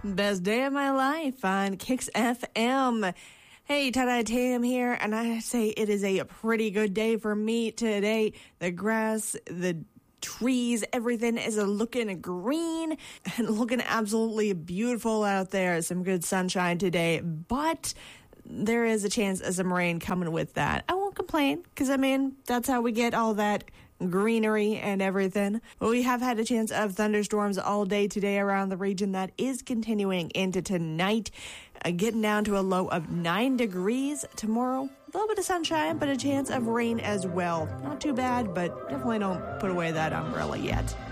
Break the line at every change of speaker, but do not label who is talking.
Best day of my life on Kicks FM. Hey, Tada Tam here, and I say it is a pretty good day for me today. The grass, the trees, everything is looking green and looking absolutely beautiful out there. Some good sunshine today, but there is a chance of some rain coming with that. I won't complain, because, I mean, that's how we get all that greenery and everything. But we have had a chance of thunderstorms all day today around the region. That is continuing into tonight, getting down to a low of 9 degrees. Tomorrow, a little bit of sunshine, but a chance of rain as well. Not too bad, but definitely don't put away that umbrella yet.